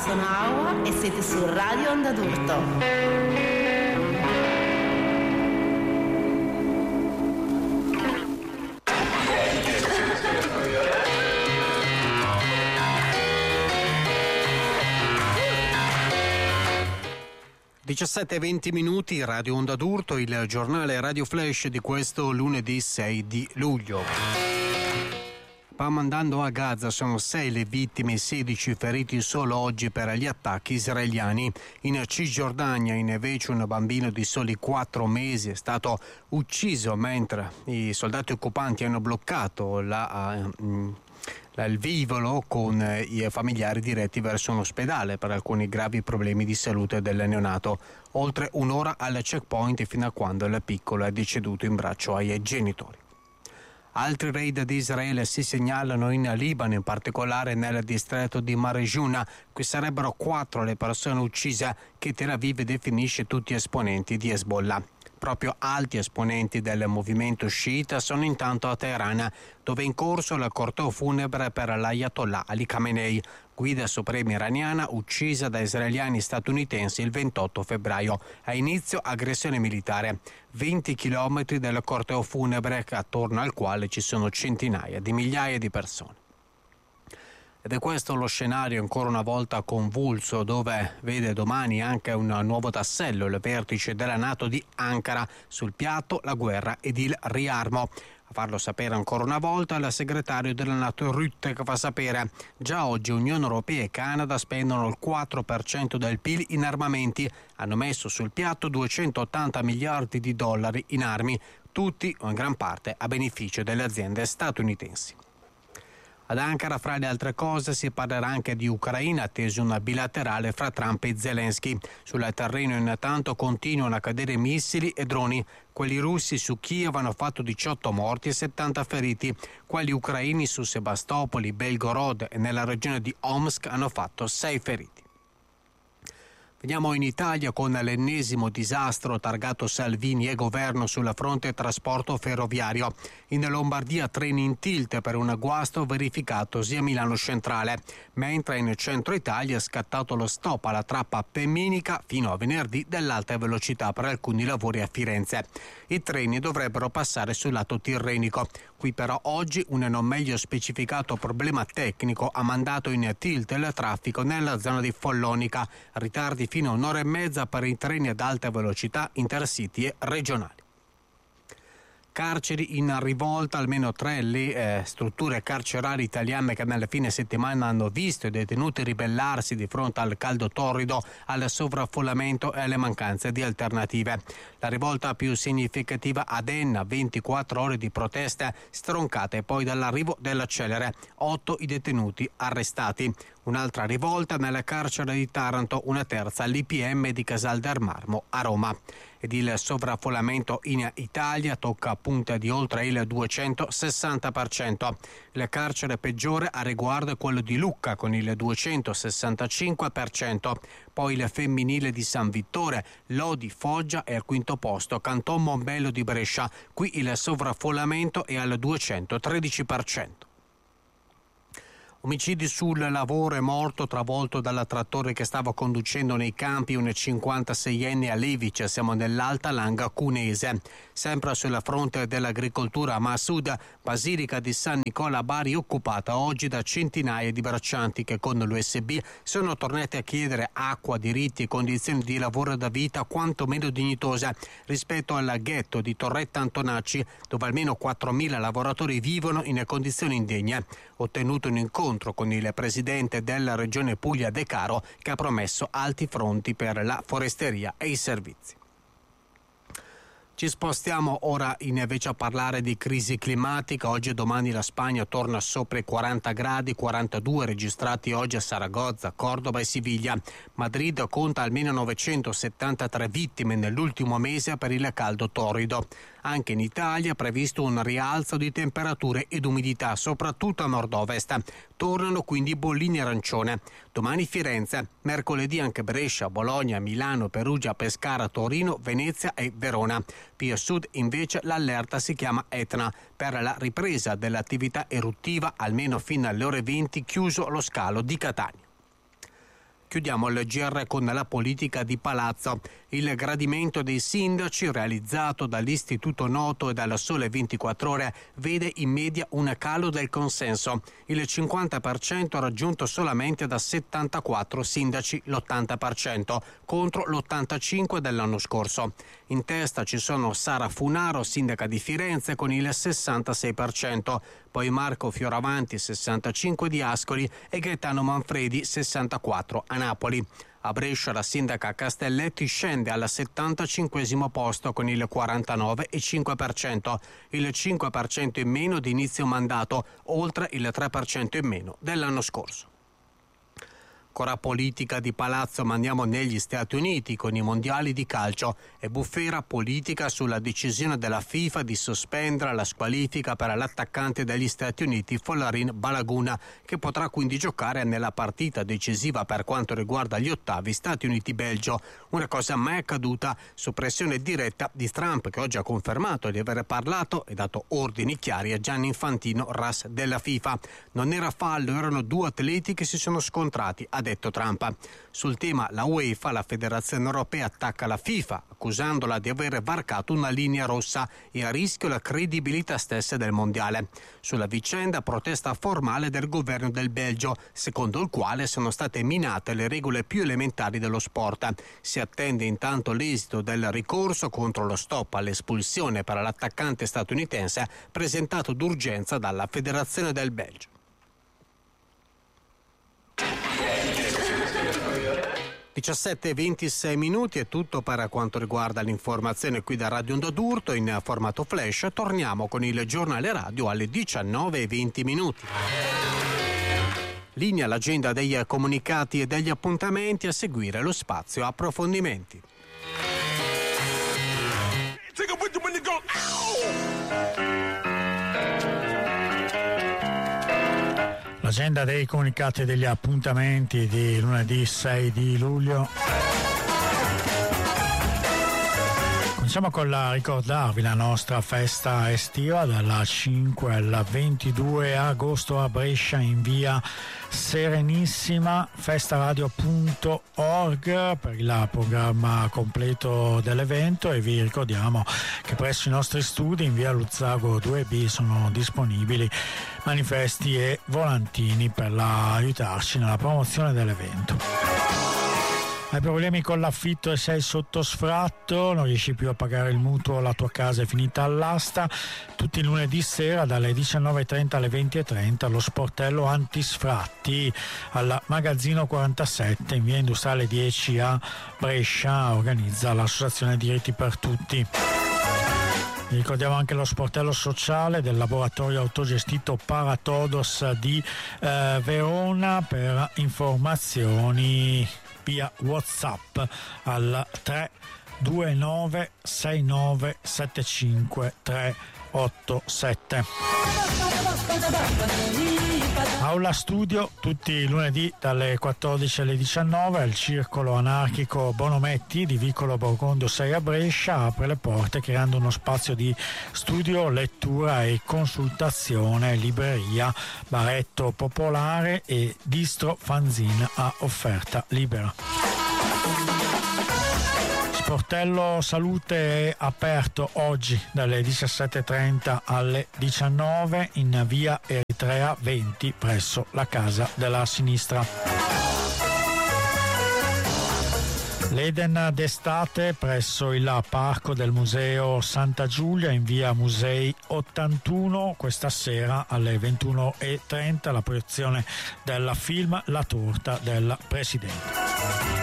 sono Aua e siete su Radio Onda d'Urto. 17:20 minuti, Radio Onda d'Urto, il giornale Radio Flash di questo lunedì 6 di luglio. Mandando a Gaza sono 6 le vittime e 16 feriti solo oggi per gli attacchi israeliani. In Cisgiordania invece un bambino di soli 4 mesi è stato ucciso mentre i soldati occupanti hanno bloccato il vivolo con i familiari diretti verso un ospedale per alcuni gravi problemi di salute del neonato. Oltre un'ora al checkpoint fino a quando il piccolo è deceduto in braccio ai genitori. Altri raid di Israele si segnalano in Libano, in particolare nel distretto di Marejuna. Qui sarebbero 4 le persone uccise che Tel Aviv definisce tutti esponenti di Hezbollah. Proprio alti esponenti del movimento sciita sono intanto a Teheran, dove è in corso la corteo funebre per l'Ayatollah Ali Khamenei, guida suprema iraniana uccisa da israeliani statunitensi il 28 febbraio. A inizio aggressione militare. 20 chilometri del corteo funebre attorno al quale ci sono centinaia di migliaia di persone. Ed è questo lo scenario ancora una volta convulso, dove vede domani anche un nuovo tassello, il vertice della NATO di Ankara, sul piatto la guerra ed il riarmo. A farlo sapere ancora una volta il segretario della NATO Rutte, che fa sapere: già oggi Unione Europea e Canada spendono il 4% del PIL in armamenti, hanno messo sul piatto 280 miliardi di dollari in armi, tutti o in gran parte a beneficio delle aziende statunitensi. Ad Ankara, fra le altre cose, si parlerà anche di Ucraina, atteso una bilaterale fra Trump e Zelensky. Sul terreno intanto continuano a cadere missili e droni. Quelli russi su Kiev hanno fatto 18 morti e 70 feriti. Quelli ucraini su Sebastopoli, Belgorod e nella regione di Omsk hanno fatto 6 feriti. Veniamo in Italia con l'ennesimo disastro targato Salvini e governo sul fronte trasporto ferroviario. In Lombardia treni in tilt per un guasto verificatosi a Milano Centrale, mentre in centro Italia è scattato lo stop alla trappa Appenninica fino a venerdì dell'alta velocità per alcuni lavori a Firenze. I treni dovrebbero passare sul lato tirrenico. Qui però oggi un non meglio specificato problema tecnico ha mandato in tilt il traffico nella zona di Follonica, ritardi fino a un'ora e mezza per i treni ad alta velocità intercity e regionali. Carceri in rivolta, almeno 3 le strutture carcerarie italiane che nel fine settimana hanno visto i detenuti ribellarsi di fronte al caldo torrido, al sovraffollamento e alle mancanze di alternative. La rivolta più significativa ad Enna, 24 ore di proteste stroncate poi dall'arrivo della celere, 8 i detenuti arrestati. Un'altra rivolta nella carcere di Taranto, una terza all'IPM di Casal del Marmo a Roma. Ed il sovraffollamento in Italia tocca punte di oltre il 260%. Il carcere peggiore a riguardo è quello di Lucca con il 265%, poi il femminile di San Vittore, Lodi, Foggia e al quinto posto Canton Mombello di Brescia. Qui il sovraffollamento è al 213%. Omicidi sul lavoro, è morto travolto dal trattore che stava conducendo nei campi un 56enne a Levice, siamo nell'Alta Langa Cunese. Sempre sul fronte dell'agricoltura a Massoud, Basilica di San Nicola Bari occupata oggi da centinaia di braccianti che con l'USB sono tornati a chiedere acqua, diritti e condizioni di lavoro da vita quanto meno dignitose rispetto al ghetto di Torretta Antonacci, dove almeno 4.000 lavoratori vivono in condizioni indegne. Ottenuto un incontro con il presidente della regione Puglia De Caro, che ha promesso alti fronti per la foresteria e i servizi. Ci spostiamo ora invece a parlare di crisi climatica. Oggi e domani la Spagna torna sopra i 40 gradi, 42 registrati oggi a Saragozza, Cordoba e Siviglia. Madrid conta almeno 973 vittime nell'ultimo mese per il caldo torrido. Anche in Italia è previsto un rialzo di temperature ed umidità, soprattutto a nord-ovest. Tornano quindi i bollini arancione. Domani Firenze, mercoledì anche Brescia, Bologna, Milano, Perugia, Pescara, Torino, Venezia e Verona. Più a sud invece l'allerta si chiama Etna per la ripresa dell'attività eruttiva, almeno fino alle ore 20 chiuso lo scalo di Catania. Chiudiamo il GR con la politica di palazzo. Il gradimento dei sindaci realizzato dall'Istituto Noto e dal Sole 24 Ore vede in media un calo del consenso. Il 50% raggiunto solamente da 74 sindaci, l'80% contro l'85% dell'anno scorso. In testa ci sono Sara Funaro, sindaca di Firenze, con il 66%, poi Marco Fioravanti, 65% di Ascoli e Gaetano Manfredi, 64% a Napoli. A Brescia la sindaca Castelletti scende al 75° posto con il 49,5%, il 5% in meno di inizio mandato, oltre il 3% in meno dell'anno scorso. Ancora politica di palazzo, ma andiamo negli Stati Uniti con i mondiali di calcio e bufera politica sulla decisione della FIFA di sospendere la squalifica per l'attaccante degli Stati Uniti Folarin Balagun, che potrà quindi giocare nella partita decisiva per quanto riguarda gli ottavi Stati Uniti-Belgio. Una cosa mai accaduta su pressione diretta di Trump, che oggi ha confermato di aver parlato e dato ordini chiari a Gianni Infantino, RAS della FIFA. Non era fallo, erano due atleti che si sono scontrati, ha detto Trump. Sul tema la UEFA, la Federazione Europea, attacca la FIFA accusandola di aver varcato una linea rossa e a rischio la credibilità stessa del mondiale. Sulla vicenda protesta formale del governo del Belgio, secondo il quale sono state minate le regole più elementari dello sport. Si attende intanto l'esito del ricorso contro lo stop all'espulsione per l'attaccante statunitense presentato d'urgenza dalla Federazione del Belgio. 17:26 è tutto per quanto riguarda l'informazione qui da Radio Onda d'Urto in formato flash. Torniamo con il giornale radio alle 19:20. Linea l'agenda degli comunicati e degli appuntamenti, a seguire lo spazio approfondimenti. L'agenda dei comunicati e degli appuntamenti di lunedì 6 di luglio. Cominciamo con ricordarvi la nostra festa estiva dal 5 al 22 agosto a Brescia in via Serenissima, festaradio.org per il programma completo dell'evento, e vi ricordiamo che presso i nostri studi in via Luzzago 2B sono disponibili manifesti e volantini per aiutarci nella promozione dell'evento. Hai problemi con l'affitto e sei sotto sfratto, non riesci più a pagare il mutuo, la tua casa è finita all'asta? Tutti i lunedì sera dalle 19:30 alle 20:30 lo sportello antisfratti al magazzino 47 in via Industriale 10 a Brescia organizza l'associazione Diritti per Tutti. Vi ricordiamo anche lo sportello sociale del laboratorio autogestito Paratodos di Verona. Per informazioni via WhatsApp al 329 69 75 387. Aula studio tutti i lunedì dalle 14 alle 19 al Circolo Anarchico Bonometti di Vicolo Borgondo 6 a Brescia. Apre le porte creando uno spazio di studio, lettura e consultazione, libreria, baretto popolare e distro fanzine a offerta libera. Sportello Salute è aperto oggi dalle 17:30 alle 19 in via Eritrea 20 presso la Casa della Sinistra. L'Eden d'estate presso il parco del Museo Santa Giulia in via Musei 81, questa sera alle 21:30 la proiezione del film La torta del Presidente.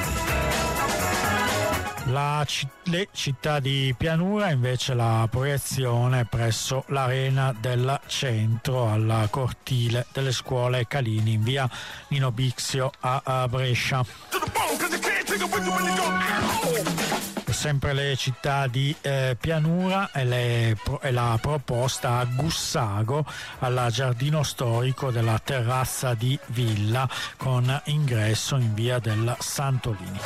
Le città di Pianura invece la proiezione presso l'Arena del Centro al cortile delle scuole Calini in via Nino Bixio a Brescia. Sempre le città di Pianura e la proposta a Gussago al giardino storico della terrazza di Villa con ingresso in via del Santolini.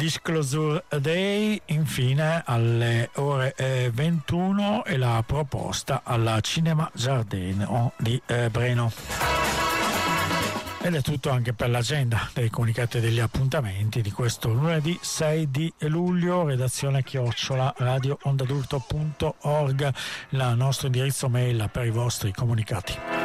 Disclosure Day, infine alle ore 21 e la proposta alla Cinema Giardino di Breno. Ed è tutto anche per l'agenda dei comunicati e degli appuntamenti di questo lunedì 6 di luglio. Redazione @radioondadurto.org, il nostro indirizzo mail per i vostri comunicati.